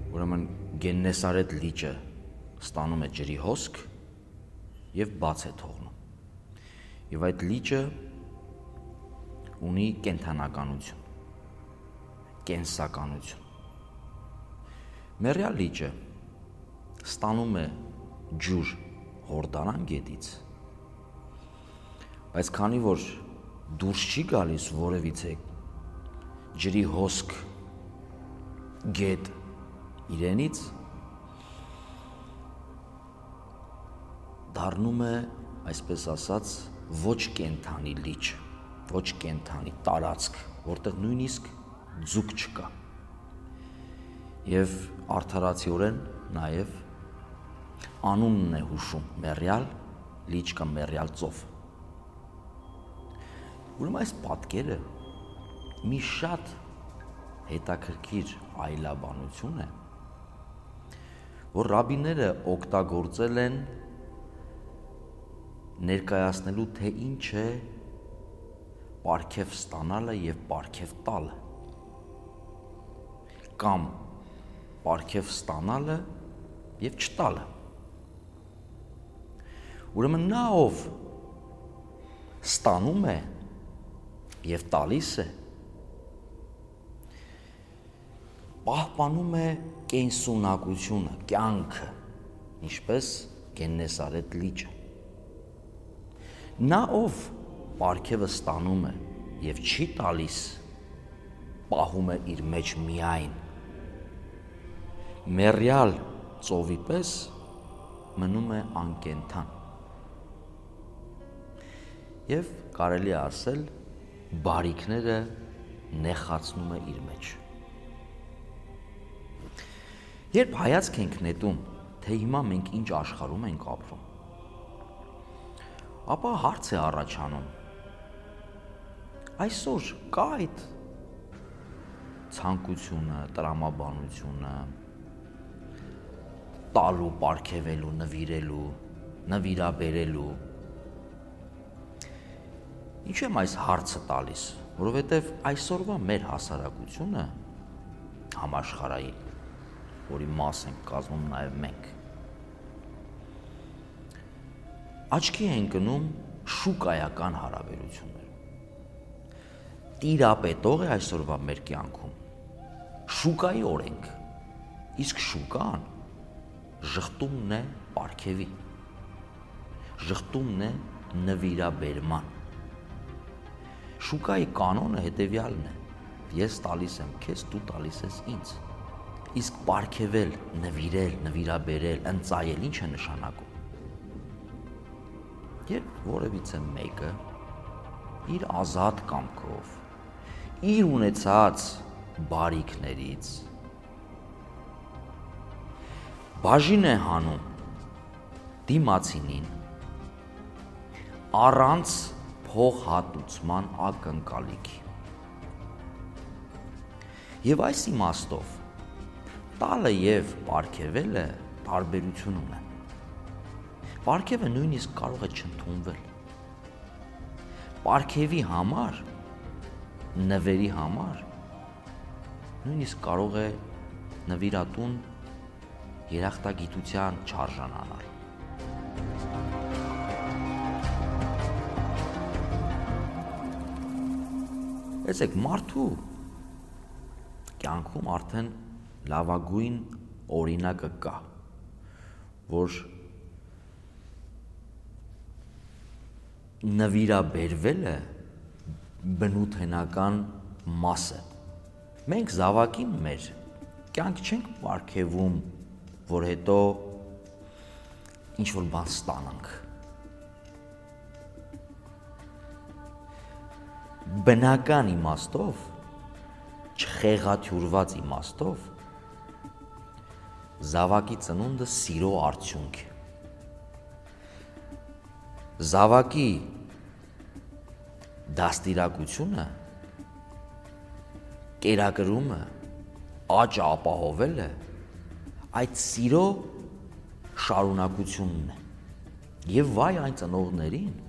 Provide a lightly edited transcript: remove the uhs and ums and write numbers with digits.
ուրեմն Գեննեսարեթ լիճը ստանում է ջրի հոսք եւ բաց է թողնում։ Եվ այդ լիճը ունի կենդանականություն, կենսականություն։ Մեռյալ լիճը ստանում է ջուր Հորդանան գետից, բայց քանի որ դուրս չի գալիս որևիցե ջրի հոսք գետ իրենից, դառնում է, այսպես ասած, ոչ կենդանի լիճ, ոչ կենդանի տարածք, որտեղ նույնիսկ ձուկ չկա։ Եվ արդարացիորեն նաև անունն է հուշում մեռյալ լիճ կամ մեռյալ ծով։ Ուրեմն այս պատկերը մի շատ հետաքրքիր այլաբանություն է, որ ռաբիները օգտագործել են ներկայացնելու, թե ինչ է պարգև ստանալը եւ պարգև տալը, կամ պարգև ստանալը եւ չտալը։ Ուրեմն նա, ով ստանում է եւ տալիս է, պահպանում է կենսունակությունը, կյանքը, ինչպես Գեննեսարեթ լիճը։ Նա, ով պարգևը ստանում է եւ չի տալիս, պահում է իր մեջ միայն մեռյալ ծովի պես, մնում է անկենդան։ Եվ կարելի է ասել, բարիքները նեխացնում է իր մեջ։ Երբ հայացք ենք նետում, թե հիմա մենք ինչ աշխարհում ենք ապրում, ապա հարց է առաջանում. այսօր կա այդ ցանկությունը, տրամաբանությունը, տալու, պարգևելու, նվիրելու, նվիրաբերելու։ Ինչու եմ այս հարցը տալիս, որովհետև այսօրվա մեր հասարակությունը համաշխարհային, որի մաս ենք կազմում նաև մենք, աչքի են կնում շուկայական հարաբերություններ։ Տիրապետող է այսօրվա մեր կյանքում շուկայի օրենք, իսկ շուկան ժխտումն է պարգևի, ժխտումն է նվիրաբերման։ Շուկայի կանոնը հետևյալն է. ես տալիս եմ քեզ, դու տալիս ես ինձ։ Իսկ պարգևել, նվիրել, նվիրաբերել, ընծայել ինչ է նշանակում։ Երբ որևիցե մեկը իր ազատ կամքով, իր ունեցած բարիքներից բաժին է հանում դիմացինին առանց փոխհատուցման ակնկալիքի։ Եվ այս իմաստով տալը եւ պարգևելը տարբերություն ունեն։ Պարգևը նույնիսկ կարող է չընդունվել։ Պարգևի համար, նվերի համար, նույնիսկ կարող է նվիրատուն երախտագիտության չարժանանալ։ Տեսեք, մարդու կյանքում արդեն լավագույն օրինակը կա, որ նվիրաբերվելը բնութենական մաս է։ Մենք զավակին մեր կյանք չենք պարգևում, որ հետո ինչ-որ բան ստանանք։ Բնական իմաստով, չխեղաթյուրված իմաստով, զավակի ծնունդը սիրո արդյունք է։ Զավակի դաստիարակությունը, կերակրումը, աճը ապահովելը այդ սիրո շարունակությունն է։ Եվ վայ այն ծնողներին,